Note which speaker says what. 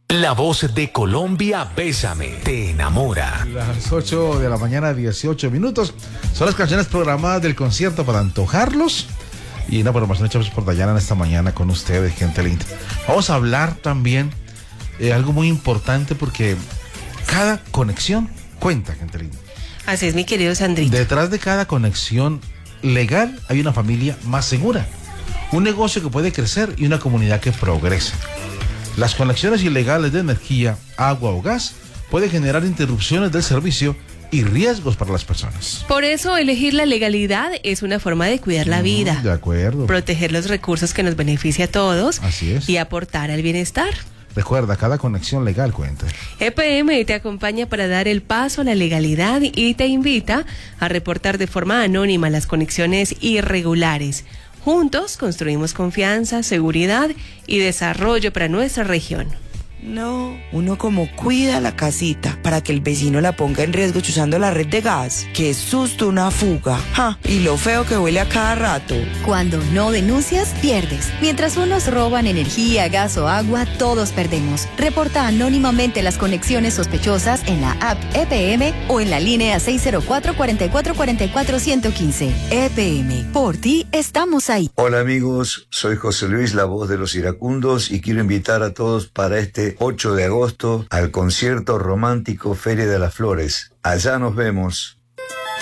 Speaker 1: La voz de Colombia, Bésame, te enamora.
Speaker 2: Las 8 de la mañana, 18 minutos. Son las canciones programadas del concierto para antojarlos. Y una programación hecha por Dayana en esta mañana con ustedes, gente linda. Vamos a hablar también algo muy importante porque cada conexión cuenta, gente linda.
Speaker 3: Así es, mi querido Sandrito.
Speaker 2: Detrás de cada conexión legal hay una familia más segura, un negocio que puede crecer y una comunidad que progresa. Las conexiones ilegales de energía, agua o gas pueden generar interrupciones del servicio y riesgos para las personas.
Speaker 3: Por eso, elegir la legalidad es una forma de cuidar la vida.
Speaker 2: De acuerdo.
Speaker 3: Proteger los recursos que nos beneficia a todos.
Speaker 2: Así es.
Speaker 3: Y aportar al bienestar.
Speaker 2: Recuerda, cada conexión legal cuenta.
Speaker 3: EPM te acompaña para dar el paso a la legalidad y te invita a reportar de forma anónima las conexiones irregulares. Juntos construimos confianza, seguridad y desarrollo para nuestra región.
Speaker 4: No, uno como cuida la casita para que el vecino la ponga en riesgo chuzando la red de gas. Qué susto una fuga. ¡Ja! Y lo feo que huele a cada rato.
Speaker 5: Cuando no denuncias, pierdes. Mientras unos roban energía, gas o agua, todos perdemos. Reporta anónimamente las conexiones sospechosas en la app EPM o en la línea 604-4444-115. EPM, por ti estamos ahí.
Speaker 6: Hola amigos, soy José Luis, la voz de los iracundos, y quiero invitar a todos para este 8 de agosto al concierto romántico Feria de las Flores. Allá nos vemos.